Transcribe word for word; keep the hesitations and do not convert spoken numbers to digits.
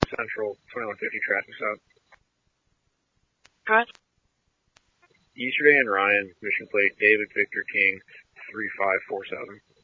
Central twenty-one fifty traffic stop. Good. Yesterday and Ryan, mission plate David Victor King three five four seven.